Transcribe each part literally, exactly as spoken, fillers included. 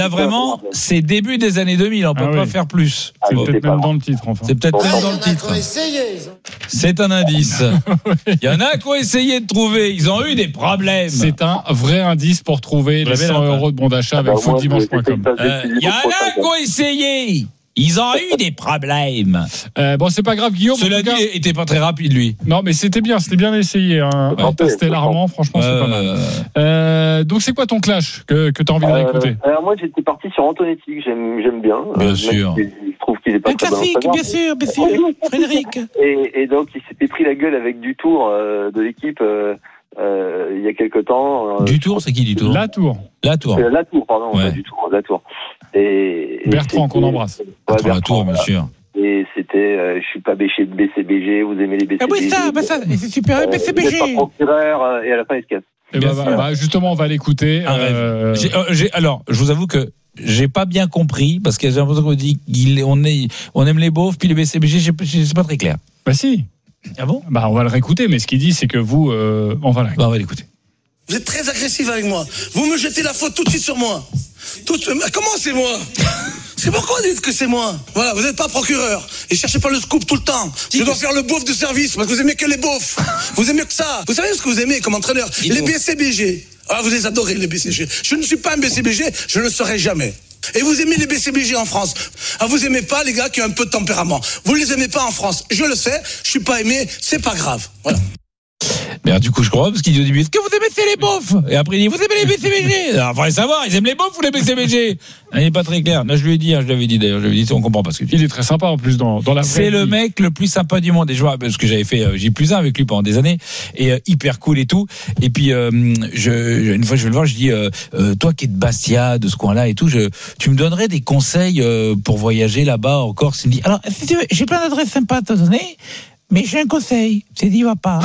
là vraiment, c'est début des années deux mille, on peut Ah pas oui. faire plus. C'est Bon, peut-être même dans le titre, enfin. c'est peut-être même dans le titre. C'est un indice. Il y en a qui ont essayé de trouver, ils ont eu des problèmes. C'est un vrai indice pour trouver les cent euros de bon d'achat avec foot dimanche point com. Euh, Il y en a qui ont essayé. Ils ont eu des problèmes. Euh, bon, c'est pas grave, Guillaume. Cela dit, il était pas très rapide, lui. Non, mais c'était bien, c'était bien essayé. Hein. Ouais. Interstellarment, franchement, c'est Euh, pas mal. Euh, donc, c'est quoi ton clash que, que tu as envie de réécouter? Euh, alors moi j'étais parti sur Antonetti que j'aime j'aime bien. Bien Euh, sûr. même si Je trouve qu'il est pas Un très bon classique, entraîneur, bien mais- sûr, bien sûr. Frédéric. Et, et donc il s'était pris la gueule avec Dutour euh, de l'équipe euh, euh, il y a quelque temps. Euh, Du Tour, c'est qui du Tour? La Tour. La Tour. euh, Latour, pardon, Ouais. pas Dutour, Latour. Et, et Bertrand, c'était- qu'on embrasse. Ouais, Pour la Bertrand, Tour, bien voilà. sûr. Et c'était, euh, je suis pas B C B G, vous aimez les B C B G. Ah oui, ça, bah ça, c'est super, Euh, B C B vous êtes pas G. procureur, euh, et à la fin il se casse. Eh Bien ben, sûr. bah, justement, on va l'écouter. Un rêve. Euh, J'ai- euh, j'ai- alors, je vous avoue que j'ai pas bien compris parce que j'ai l'impression qu'on dit qu'on est, on aime les beaufs puis les B C B G, j'ai- j'ai- c'est pas très clair. Bah si. Ah bon? Bah, on va le réécouter, mais ce qu'il dit, c'est que vous, euh, on va le Bah, on va l'écouter. Vous êtes très agressif avec moi. Vous me jetez la faute tout de suite sur moi. Tout, mais comment c'est moi? C'est pourquoi vous dites que c'est moi? Voilà, vous n'êtes pas procureur. Et cherchez pas le scoop tout le temps. Je dois faire le beauf de service parce que vous aimez que les beaufs. Vous aimez que ça. Vous savez ce que vous aimez comme entraîneur? Les B C B G. Ah, vous les adorez, les B C B G. Je ne suis pas un B C B G, je ne le serai jamais. Et vous aimez les B C B G en France. Ah, vous aimez pas les gars qui ont un peu de tempérament. Vous les aimez pas en France. Je le sais, je suis pas aimé, c'est pas grave. Voilà. Mais alors, du coup, je crois, parce qu'il dit au début, est-ce que vous aimez c'est les beaufs? Et après, il dit, vous aimez les B C B G? Alors, faudrait savoir, ils aiment les beaufs ou les B C B G? Il n'est pas très clair. Là, je lui ai dit, hein, je lui avais dit d'ailleurs, je lui ai dit, on comprend pas ce que tu dis. Il est très sympa en plus dans, dans la vraie C'est le vie. mec le plus sympa du monde. Et je vois, parce que j'avais fait euh, J plus un avec lui pendant des années, et euh, hyper cool et tout. Et puis, euh, je, une fois, je vais le voir, je dis, euh, euh, toi qui es de Bastia, de ce coin-là et tout, je, tu me donnerais des conseils euh, pour voyager là-bas en Corse? Il me dit, alors, Alors, si tu veux, j'ai plein d'adresses sympas à te donner, mais j'ai un conseil. C'est d'y va pas.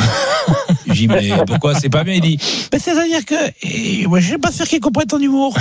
je dis, mais pourquoi c'est pas bien? Il dit, Ben, c'est-à-dire que, eh, moi, je suis pas sûr qu'il comprenne ton humour.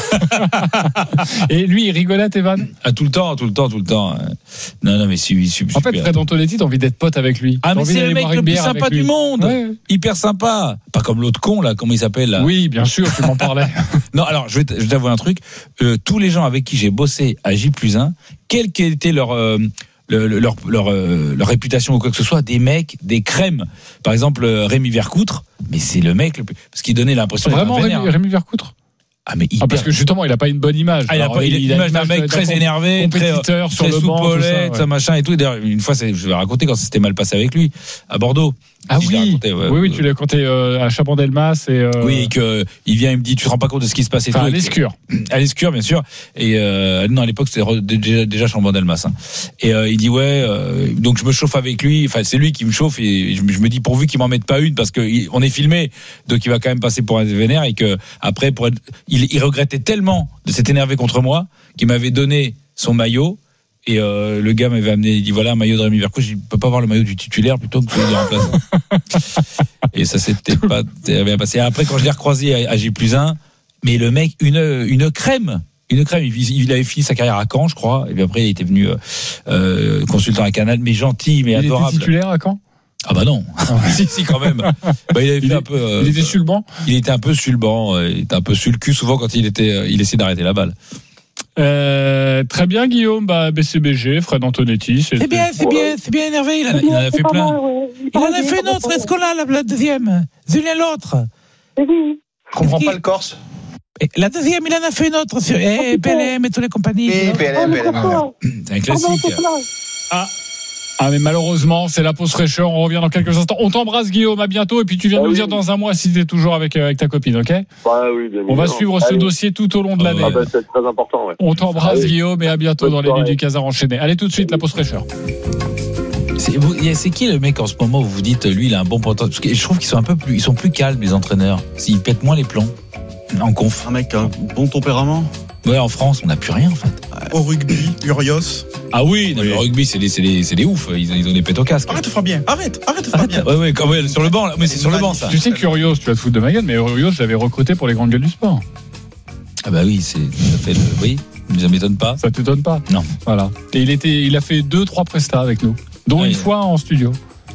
Et lui, il rigolait, Evan. ah, tout le temps, tout le temps, tout le temps. euh. Non, non, mais c'est super. En fait, Fred Antonetti, t'as envie d'être pote avec lui. Ah, T'as mais envie c'est d'aller le mec boire le une plus bière sympa avec du lui. monde. Ouais. Hyper sympa. Pas comme l'autre con, là, comment il s'appelle, là? Oui, bien sûr, tu m'en parlais. Non, alors, je vais t- je vais t'avouer un truc. Euh, tous les gens avec qui j'ai bossé à J plus un, quelle qu'ait été leur, euh, le- le- leur, leur, euh, leur réputation ou quoi que ce soit, des mecs, des crèmes. Par exemple, euh, Rémi Vercoutre, mais c'est le mec le plus. Parce qu'il donnait l'impression d'être Vraiment, un vénère. Rémi, Rémi Vercoutre? Ah, mais hyper. Ah, parce que justement, il a pas une bonne image. Ah, il a Alors, pas il a l'image d'un mec très énervé, très, compétiteur sur très le banc, tout ça, soupolette, ouais. ça, machin et tout. D'ailleurs, une fois, c'est- je vais raconter quand ça s'était mal passé avec lui, à Bordeaux. Ah Je l'ai oui, raconté, ouais. oui, oui, tu l'as compté euh, à Chabandelmas et euh, Oui, et que il vient, il me dit, tu te rends pas compte de ce qui se passe et enfin, tout. à Et que- l'Escure. à l'Escure, bien sûr. Et euh, non, à l'époque, c'était re- déjà, déjà Chambon-Delmas. Hein. Et euh, il dit ouais. Euh, donc je me chauffe avec lui. Enfin, c'est lui qui me chauffe et je, me- je me dis pourvu qu'il m'en mette pas une parce que il- on est filmé, donc il va quand même passer pour un vénère et que après, pour être, il, il regrettait tellement de s'être énervé contre moi qu'il m'avait donné son maillot. Et euh, le gars m'avait amené, il dit voilà un maillot de Rémi Vercoutre. Je dis peut pas avoir le maillot du titulaire plutôt que celui du remplaçant. Et ça s'était pas très bien passé. Après, quand je l'ai recroisé à, à J plus un, mais le mec, une, une crème. Une crème, il, il avait fini sa carrière à Caen, je crois, et puis après il était venu euh, euh, consultant à Canal, mais gentil, mais Il adorable. était titulaire à Caen. Ah bah non, si si quand même. Bah, il avait Il fait est- un peu. euh, Il était sur le banc. il était un peu sur le banc, euh, il était un peu sur le cul souvent quand il était, euh, il essayait d'arrêter la balle. Euh, très bien, Guillaume. Bah, B C B G, Fred Antonetti. C'est bien, c'est bien, c'est bien énervé. Il, a- Il en a fait plein. il en a fait une autre. Est-ce qu'on l'a, la, la deuxième? Julien l'autre. Je comprends pas le corse. Et la deuxième, il en a fait une autre sur eh, P L M et toutes les compagnies. Et P L M, P L M. C'est un classique. Ah. Ah, mais malheureusement, c'est la pause fraîcheur. On revient dans quelques instants. On t'embrasse, Guillaume. À bientôt. Et puis, tu viens Ah nous oui. dire dans un mois si t'es toujours avec, euh, avec ta copine, ok? Ah oui, bien On va évidemment. suivre ce Allez. dossier tout au long de l'année. Ah bah, c'est très important, ouais. On t'embrasse, Allez. Guillaume, et à bientôt Bonne dans les soirée. nuits du Casar enchaîné. Allez, tout de suite, la pause fraîcheur. C'est, vous- c'est qui le mec en ce moment où vous dites lui il a un bon potentiel? Parce que je trouve qu'ils sont un peu plus, ils sont plus calmes les entraîneurs. S'ils pètent moins les plombs en conf. Un mec à bon tempérament. Ouais, en France on n'a plus rien en fait. Au rugby, Urios. Ah oui, non, Oui. le rugby c'est des, c'est des, c'est des oufs. Ils, ils ont des pètes au casque. Arrête de faire bien. Arrête, arrête de faire bien. Ouais, ouais, quand même, sur le banc. Là. Mais c'est sur le banc ça. Tu sais qu'Urios, tu vas te foutre de ma gueule, mais Urios, je l'avais recruté pour les grandes gueules du sport. Ah bah oui, c'est ça fait le, oui, ça m'étonne pas. Ça t'étonne pas? Non. Voilà. Et il était, il a fait deux, trois prestats avec nous, dont Ouais. une fois en studio.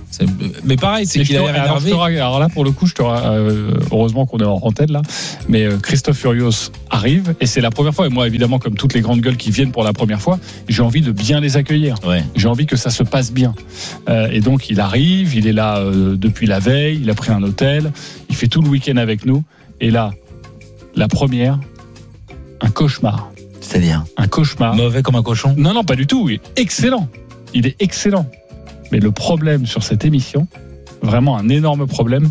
C'est... Mais pareil, c'est Et qu'il a je te- l'air alors, je énervé. te ra- alors là, pour le coup, je te ra- euh, heureusement qu'on est en antenne là, mais euh, Christophe Furios arrive et c'est la première fois. Et moi, évidemment, comme toutes les grandes gueules qui viennent pour la première fois, j'ai envie de bien les accueillir. Ouais. J'ai envie que ça se passe bien. Euh, et donc, il arrive, il est là euh, depuis la veille, il a pris un hôtel, il fait tout le week-end avec nous. Et là, la première, un cauchemar. C'est-à-dire Un cauchemar. mauvais comme un cochon. Non, non, pas du tout. Il est excellent. Il est excellent. Mais le problème sur cette émission, vraiment un énorme problème.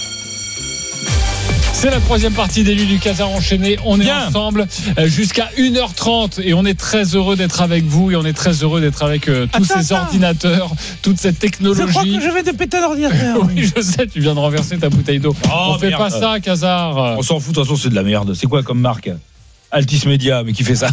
C'est la troisième partie des Nuits du Casar enchaîné. On est Bien. ensemble euh, jusqu'à une heure trente et on est très heureux d'être avec vous et on est très heureux d'être avec euh, tous Attends, ces attends. ordinateurs, toute cette Je technologie. crois que je vais te péter l'ordinateur. Oui, je sais, tu viens de renverser ta bouteille d'eau. Oh, on fait merde. pas ça, Casar. On s'en fout, de toute façon, c'est de la merde. C'est quoi comme marque? Altis Media, mais qui fait ça?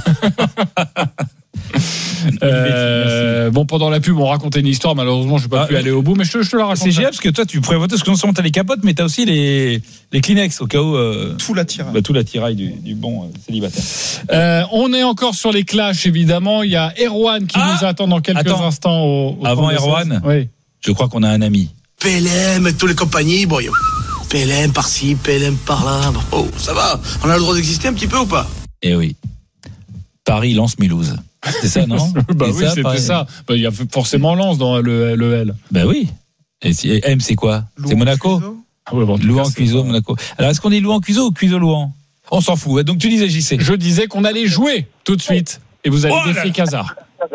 Euh, bon, pendant la pub, on racontait une histoire. Malheureusement, je n'ai pas Ah, pu aller au bout, mais je te, je te la raconte. C'est génial parce que toi, tu prévois parce que non seulement t'as les capotes, mais t'as aussi les, les Kleenex au cas où. Euh, Tout l'attirail. bah, tout l'attirail du, du bon euh, célibataire. Euh, on est encore sur les clashs, évidemment. Il y a Erwan qui Ah nous attend dans quelques Attends. instants. Au, au Avant trente-deux seize. Erwan. Oui. Je crois qu'on a un ami. P L M, toutes les compagnies, bon, y a P L M par-ci, P L M par-là. Oh, ça va, on a le droit d'exister un petit peu ou pas? Eh oui. Paris lance Mulhouse. C'est ça, non? Bah C'est oui, ça, c'était Paris. ça. Bah, il y a forcément Lens dans le, le L. Bah oui. Et, si- et M, c'est quoi? C'est Monaco? Ah ouais, bon, en tout Louan, cas, c'est Cuiseau, pas- Monaco. Alors, est-ce qu'on est Louan, Cuiseau ou Cuiseau, Louan? On s'en fout. Donc, tu disais, J C. Je disais qu'on allait jouer tout de suite. Et vous allez Oh là défier là. Casar.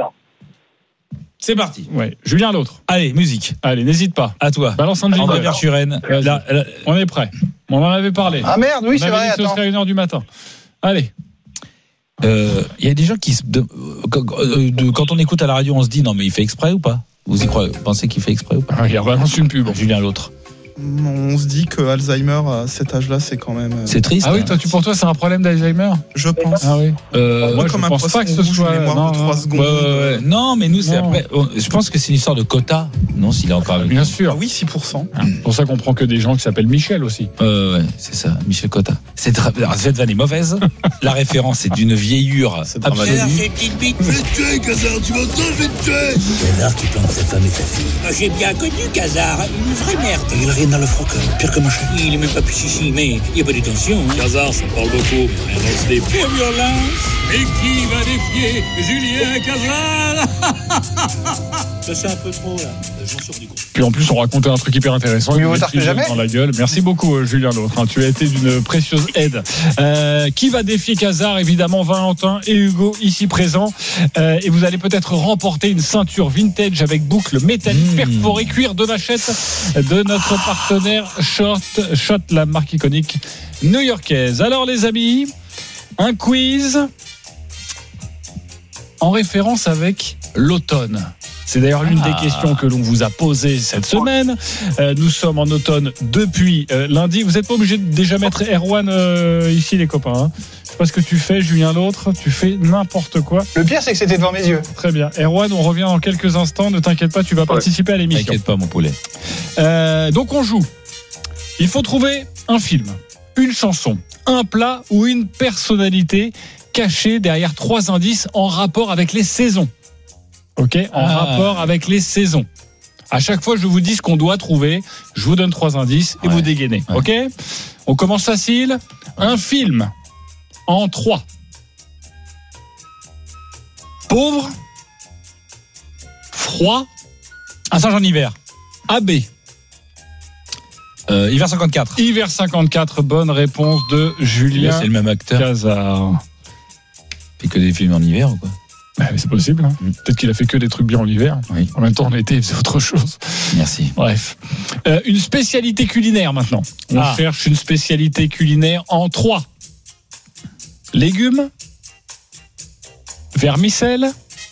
C'est parti. Ouais. Julien l'autre. Allez, musique. Allez, n'hésite pas. À toi. Balance un jingle. André Verschuren. Vas-y. Là, là, On est prêt. On en avait parlé. Ah merde, oui, On c'est avait vrai, dit que ce attends. serait une heure du matin. Allez. euh, il y a des gens qui se. de- quand, euh, de- quand on écoute à la radio, on se dit non, mais il fait exprès ou pas? Vous y croyez? Vous pensez qu'il fait exprès ou pas? Regarde, balance une pub. Julien l'autre. On se dit que Alzheimer à cet âge-là, c'est quand même. euh, C'est triste. Ah oui, hein. toi, tu, pour toi, c'est un problème d'Alzheimer? Je pense. Ah oui. Euh, Moi, comme je un pense poisson pas que ce rouge, soit. une mémoire non, de trois non. secondes. Ouais, ouais, ouais. Non, mais nous, c'est Non. après. on- Je pense que c'est une histoire de quota. Non, s'il est encore avec Bien Ah sûr. oui, six pour cent. C'est pour ça qu'on prend que des gens qui s'appellent Michel aussi. Euh, ouais, c'est ça, Michel Cotta. Cette, alors, cette vanne est mauvaise. La référence est d'une vieillure C'est absolue. dramatique. petite bite, je vais te tuer, Kazar, tu m'entends, je vais te tuer. Casar qui plante sa femme et sa fille. J'ai bien connu Casar, une vraie merde. Il a rien dans le froc, pire que machin. Il est même pas plus chichi, mais il n'y a pas de tension. Hein. Casar, ça parle beaucoup, mais rien dans le slip. Pour violence. Et qui va défier Julien Casar? Ça c'est un peu trop là, j'en suis rendu compte. Puis en plus, on racontait un truc hyper intéressant. Mieux Il vaut met tard que le jamais. dans la gueule. Merci beaucoup, euh, Julien L'autre. hein. Tu as été d'une précieuse aide. Euh, qui va défier Casar? Évidemment, Valentin et Hugo ici présents. Euh, et vous allez peut-être remporter une ceinture vintage avec boucle métallique Mmh. perforée cuir de vachette de notre partenaire Shot, Shot, la marque iconique new-yorkaise. Alors les amis, un quiz en référence avec l'automne. C'est d'ailleurs l'une Ah. des questions que l'on vous a posées cette semaine. Euh, nous sommes en automne depuis euh, lundi. Vous n'êtes pas obligé de déjà mettre Erwan euh, ici, les copains. Hein. Je sais pas ce que tu fais, Julien l'autre. Tu fais n'importe quoi. Le pire, c'est que c'était devant mes yeux. Très bien. Erwan, on revient dans quelques instants. Ne t'inquiète pas, tu vas participer à l'émission. T'inquiète pas, mon poulet. Euh, donc on joue. Il faut trouver un film, une chanson, un plat ou une personnalité cachée derrière trois indices en rapport avec les saisons. Ok, en Ah. rapport avec les saisons. À chaque fois, je vous dis ce qu'on doit trouver. Je vous donne trois indices et Ouais. vous dégainez. Ouais. Ok. On commence facile. Un film en trois. Pauvre, froid, Un singe en hiver. A B. Euh, hiver cinquante-quatre. Hiver cinquante-quatre, bonne réponse de Julien C'est le même acteur. Casar. Il fait que des films en hiver ou quoi? Bah, mais c'est possible. Hein. Mm. Peut-être qu'il a fait que des trucs bien en hiver. Oui. En même temps, en été, il faisait autre chose. Merci. Bref. Euh, une spécialité culinaire maintenant. On Ah. cherche une spécialité culinaire en trois. Légumes, vermicelle,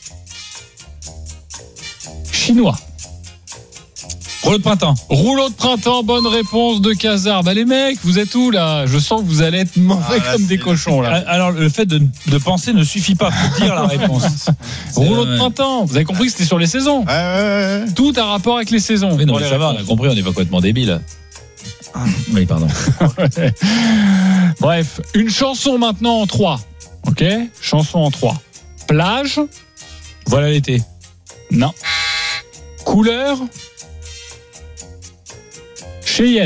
chinois. Rouleau de printemps. Rouleau de printemps, bonne réponse de Casar. Bah les mecs, vous êtes où là? Je sens que vous allez être mauvais Ah, là, comme des c'est- cochons là. Alors, le fait de, de penser ne suffit pas. Faut dire la réponse. Rouleau de ouais. printemps, vous avez compris que c'était sur les saisons. Ouais, ouais, ouais. Tout a rapport avec les saisons. Mais non, Pour mais les ça va, on a réponses. compris, on n'est pas complètement débile. Oui, pardon. Bref, une chanson maintenant en trois. Ok, chanson en trois. Plage, Voilà l'été. non. Couleur, chez Yann.